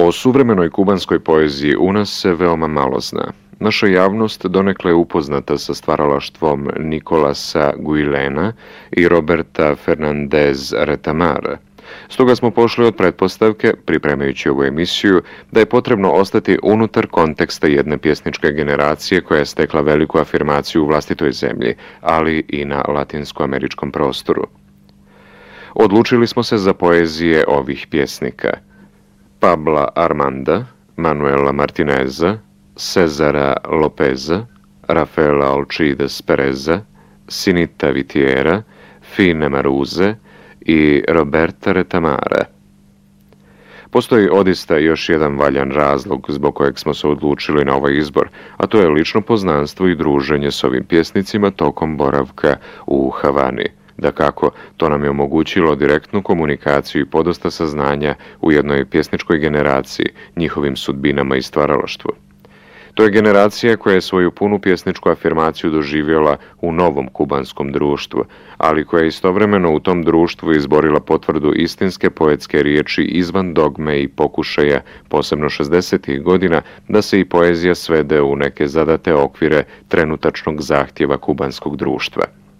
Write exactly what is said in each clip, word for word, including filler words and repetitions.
O suvremenoj kubanskoj poeziji u nas se veoma malo zna. Naša javnost donekle je upoznata sa stvaralaštvom Nicolasa Guillena i Roberta Fernandez Retamara. Stoga smo pošli od pretpostavke, pripremajući ovu emisiju, da je potrebno ostati unutar konteksta jedne pjesničke generacije koja je stekla veliku afirmaciju u vlastitoj zemlji, ali i na latinskoameričkom prostoru. Odlučili smo se za poezije ovih pjesnika: Pabla Armanda, Manuela Martineza, Cezara Lopeza, Rafaela Alcides Pereza, Sinita Vitiera, Fine Maruze i Roberta Retamara. Postoji odista još jedan valjan razlog zbog kojeg smo se odlučili na ovaj izbor, a to je lično poznanstvo i druženje s ovim pjesnicima tokom boravka u Havani. Dakako, to nam je omogućilo direktnu komunikaciju i podosta saznanja u jednoj pjesničkoj generaciji, njihovim sudbinama i stvaralaštvu. To je generacija koja je svoju punu pjesničku afirmaciju doživjela u novom kubanskom društvu, ali koja je istovremeno u tom društvu izborila potvrdu istinske poetske riječi izvan dogme i pokušaja, posebno šezdesetih godina, da se i poezija svede u neke zadate okvire trenutačnog zahtjeva kubanskog društva.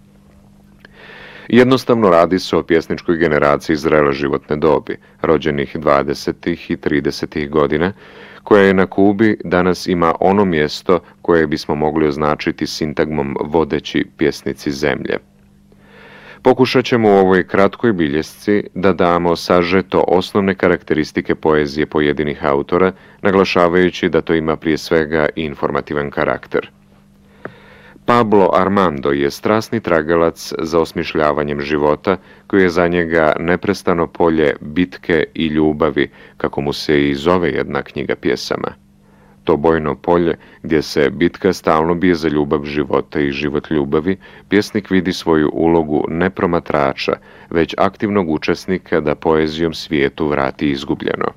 Jednostavno radi se o pjesničkoj generaciji zrele životne dobi, rođenih dvadesetih i tridesetih godina, koja je na Kubi danas ima ono mjesto koje bismo mogli označiti sintagmom vodeći pjesnici zemlje. Pokušat ćemo u ovoj kratkoj biljesci da damo sažeto osnovne karakteristike poezije pojedinih autora, naglašavajući da to ima prije svega i informativan karakter. Pablo Armando je strasni tragalac za osmišljavanjem života, koji je za njega neprestano polje bitke i ljubavi, kako mu se i zove jedna knjiga pjesama. To bojno polje, gdje se bitka stalno bije za ljubav života i život ljubavi, pjesnik vidi svoju ulogu ne promatrača, već aktivnog učesnika da poezijom svijetu vrati izgubljeno.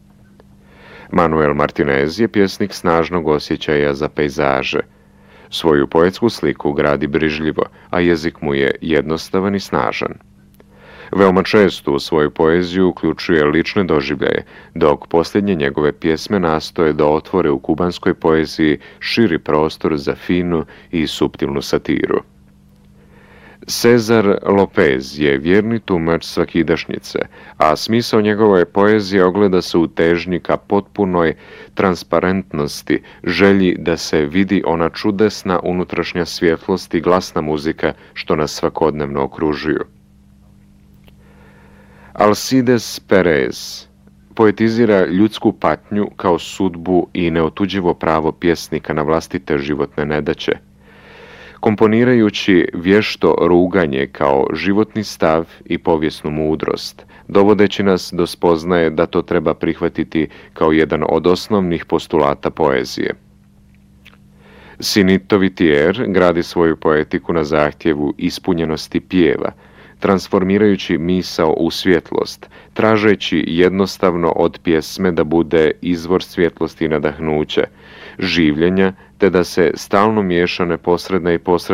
Manuel Martinez je pjesnik snažnog osjećaja za pejzaže. Svoju poetsku sliku gradi brižljivo, a jezik mu je jednostavan i snažan. Veoma često u svoju poeziju uključuje lične doživljaje, dok posljednje njegove pjesme nastoje da otvore u kubanskoj poeziji širi prostor za finu i suptilnu satiru. Cezar Lopez je vjerni tumač svakidašnjice, a smisao njegove poezije ogleda se u težnji ka potpunoj transparentnosti, želji da se vidi ona čudesna unutrašnja svjetlost i glasna muzika što nas svakodnevno okružuju. Alcides Perez poetizira ljudsku patnju kao sudbu i neotuđivo pravo pjesnika na vlastite životne nedaće, komponirajući vješto ruganje kao životni stav i povijesnu mudrost, dovodeći nas do spoznaje da to treba prihvatiti kao jedan od osnovnih postulata poezije. Sinito Vitier gradi svoju poetiku na zahtjevu ispunjenosti pjeva, transformirajući misao u svjetlost, tražeći jednostavno od pjesme da bude izvor svjetlosti i nadahnuća, življenja, te da se stalno miješa neposredna i posredna